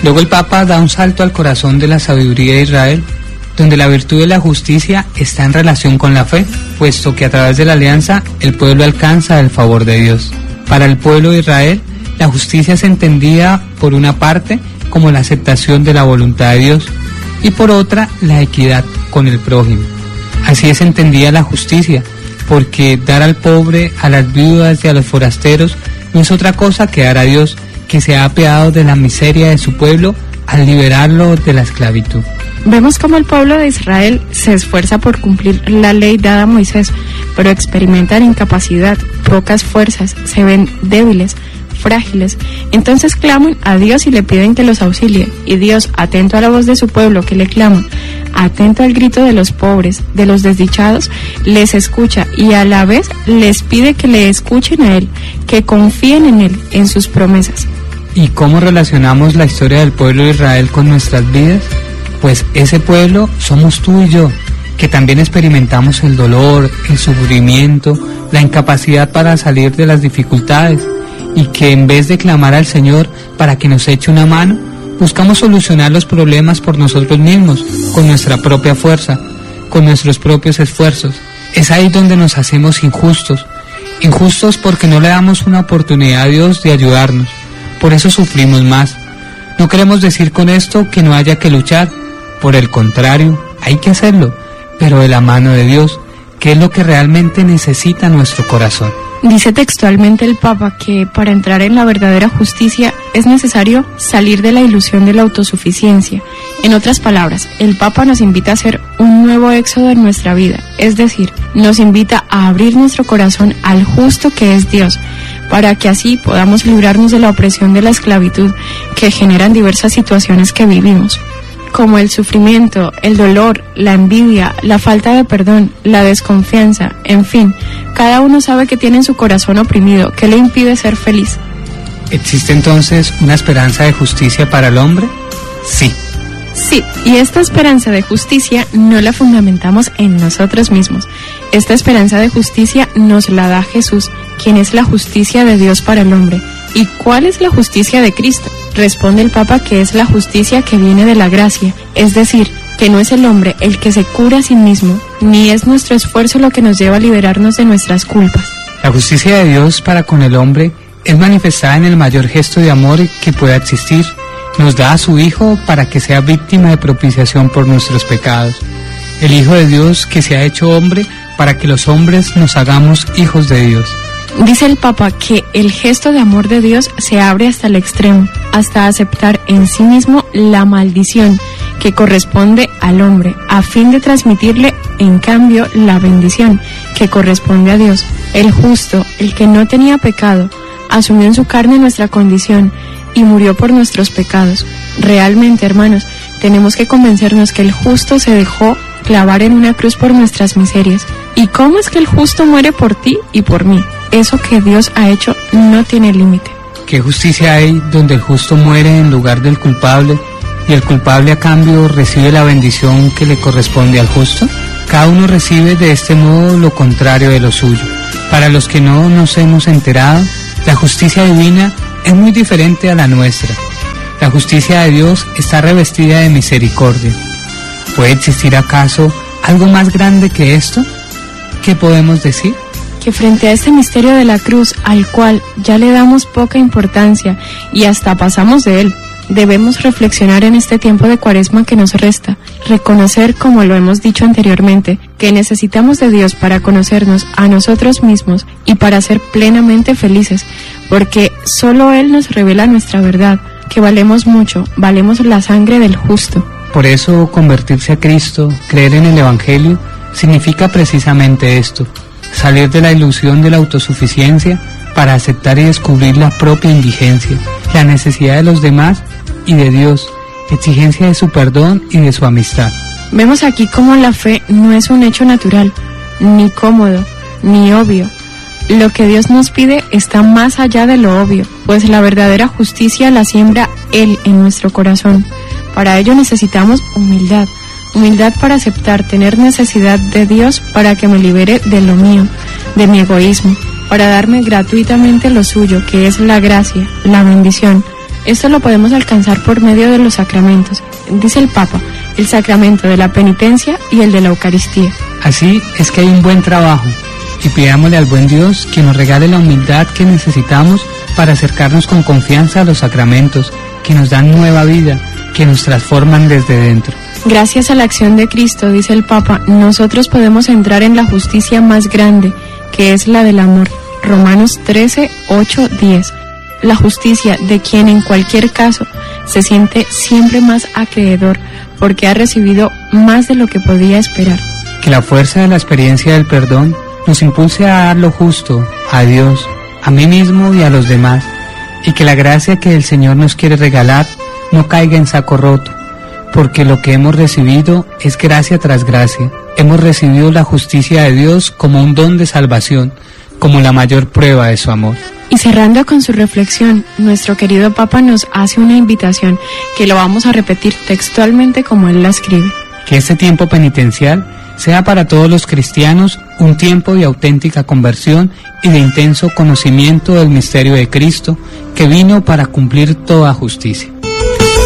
Luego el Papa da un salto al corazón de la sabiduría de Israel, donde la virtud de la justicia está en relación con la fe, puesto que a través de la alianza el pueblo alcanza el favor de Dios. Para el pueblo de Israel, la justicia es entendida por una parte como la aceptación de la voluntad de Dios y por otra la equidad con el prójimo. Así es entendida la justicia, porque dar al pobre, a las viudas y a los forasteros no es otra cosa que dar a Dios, que se ha apiadado de la miseria de su pueblo al liberarlo de la esclavitud. Vemos cómo el pueblo de Israel se esfuerza por cumplir la ley dada a Moisés, pero experimentan incapacidad, pocas fuerzas, se ven débiles, frágiles. Entonces claman a Dios y le piden que los auxilie, y Dios, atento a la voz de su pueblo que le clama, atento al grito de los pobres, de los desdichados, les escucha y a la vez les pide que le escuchen a Él, que confíen en Él, en sus promesas. ¿Y cómo relacionamos la historia del pueblo de Israel con nuestras vidas? Pues ese pueblo somos tú y yo, que también experimentamos el dolor, el sufrimiento, la incapacidad para salir de las dificultades, y que en vez de clamar al Señor para que nos eche una mano, buscamos solucionar los problemas por nosotros mismos, con nuestra propia fuerza, con nuestros propios esfuerzos. Es ahí donde nos hacemos injustos porque no le damos una oportunidad a Dios de ayudarnos. Por eso sufrimos más. No queremos decir con esto que no haya que luchar, por el contrario, hay que hacerlo, pero de la mano de Dios, que es lo que realmente necesita nuestro corazón. Dice textualmente el Papa que para entrar en la verdadera justicia es necesario salir de la ilusión de la autosuficiencia. En otras palabras, el Papa nos invita a hacer un nuevo éxodo en nuestra vida, es decir, nos invita a abrir nuestro corazón al justo que es Dios, para que así podamos librarnos de la opresión de la esclavitud que generan diversas situaciones que vivimos, como el sufrimiento, el dolor, la envidia, la falta de perdón, la desconfianza, en fin, cada uno sabe que tiene en su corazón oprimido, que le impide ser feliz. ¿Existe entonces una esperanza de justicia para el hombre? Sí. Sí, y esta esperanza de justicia no la fundamentamos en nosotros mismos. Esta esperanza de justicia nos la da Jesús, quien es la justicia de Dios para el hombre. ¿Y cuál es la justicia de Cristo? Responde el Papa que es la justicia que viene de la gracia, es decir, que no es el hombre el que se cura a sí mismo, ni es nuestro esfuerzo lo que nos lleva a liberarnos de nuestras culpas. La justicia de Dios para con el hombre es manifestada en el mayor gesto de amor que pueda existir. Nos da a su Hijo para que sea víctima de propiciación por nuestros pecados. El Hijo de Dios que se ha hecho hombre para que los hombres nos hagamos hijos de Dios. Dice el Papa que el gesto de amor de Dios se abre hasta el extremo, hasta aceptar en sí mismo la maldición que corresponde al hombre, a fin de transmitirle, en cambio, la bendición que corresponde a Dios. El justo, el que no tenía pecado, asumió en su carne nuestra condición y murió por nuestros pecados. Realmente, hermanos, tenemos que convencernos que el justo se dejó clavar en una cruz por nuestras miserias. ¿Y cómo es que el justo muere por ti y por mí? Eso que Dios ha hecho no tiene límite. ¿Qué justicia hay donde el justo muere en lugar del culpable y el culpable a cambio recibe la bendición que le corresponde al justo? Cada uno recibe de este modo lo contrario de lo suyo. Para los que no nos hemos enterado, la justicia divina es muy diferente a la nuestra. La justicia de Dios está revestida de misericordia. ¿Puede existir acaso algo más grande que esto? ¿Qué podemos decir? Que frente a este misterio de la cruz, al cual ya le damos poca importancia y hasta pasamos de él, debemos reflexionar en este tiempo de Cuaresma que nos resta, reconocer, como lo hemos dicho anteriormente, que necesitamos de Dios para conocernos a nosotros mismos y para ser plenamente felices, porque solo Él nos revela nuestra verdad, que valemos mucho, valemos la sangre del justo. Por eso convertirse a Cristo, creer en el Evangelio, significa precisamente esto: salir de la ilusión de la autosuficiencia para aceptar y descubrir la propia indigencia, la necesidad de los demás y de Dios, exigencia de su perdón y de su amistad. Vemos aquí cómo la fe no es un hecho natural, ni cómodo, ni obvio. Lo que Dios nos pide está más allá de lo obvio, pues la verdadera justicia la siembra Él en nuestro corazón. Para ello necesitamos humildad para aceptar tener necesidad de Dios para que me libere de lo mío, de mi egoísmo, para darme gratuitamente lo suyo, que es la gracia, la bendición, Esto lo podemos alcanzar por medio de los sacramentos. Dice el Papa, el sacramento de la penitencia y el de la Eucaristía. Así es que hay un buen trabajo, y pidámosle al buen Dios que nos regale la humildad que necesitamos para acercarnos con confianza a los sacramentos, que nos dan nueva vida, que nos transforman desde dentro. Gracias a la acción de Cristo, dice el Papa, nosotros podemos entrar en la justicia más grande, que es la del amor. Romanos 13, 8, 10. La justicia de quien en cualquier caso se siente siempre más acreedor, porque ha recibido más de lo que podía esperar. Que la fuerza de la experiencia del perdón nos impulse a dar lo justo, a Dios, a mí mismo y a los demás, y que la gracia que el Señor nos quiere regalar no caiga en saco roto, porque lo que hemos recibido es gracia tras gracia. Hemos recibido la justicia de Dios como un don de salvación, como la mayor prueba de su amor. Y cerrando con su reflexión, nuestro querido Papa nos hace una invitación que lo vamos a repetir textualmente como él la escribe. Que este tiempo penitencial sea para todos los cristianos un tiempo de auténtica conversión y de intenso conocimiento del misterio de Cristo, que vino para cumplir toda justicia.